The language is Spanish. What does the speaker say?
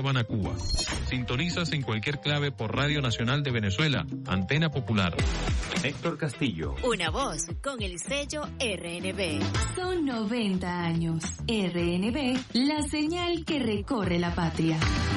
Habana, Cuba. Sintonizas en cualquier clave por Radio Nacional de Venezuela, Antena Popular. Héctor Castillo. Una voz con el sello RNB. Son 90 años. RNB, la señal que recorre la patria.